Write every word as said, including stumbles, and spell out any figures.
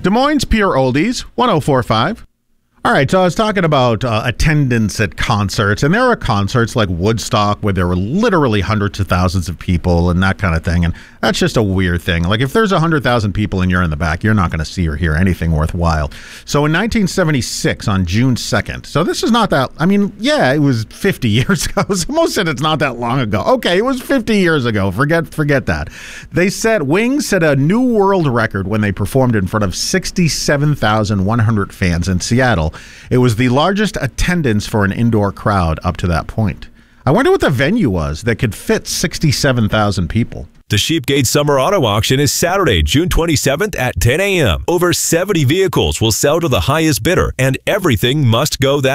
Des Moines Pure Oldies, one oh four point five. All right, so I was talking about uh, attendance at concerts, and there are concerts like Woodstock where there were literally hundreds of thousands of people and that kind of thing, and that's just a weird thing. Like, if there's one hundred thousand people and you're in the back, you're not going to see or hear anything worthwhile. So in nineteen seventy-six, on June second, so this is not that, I mean, yeah, it was fifty years ago. Most said it's not that long ago. Okay, it was fifty years ago. Forget forget that. They set, Wings set a new world record when they performed in front of sixty-seven thousand one hundred fans in Seattle. It was the largest attendance for an indoor crowd up to that point. I wonder what the venue was that could fit sixty-seven thousand people. The Sheepgate Summer Auto Auction is Saturday, June twenty-seventh at ten a.m. Over seventy vehicles will sell to the highest bidder, and everything must go that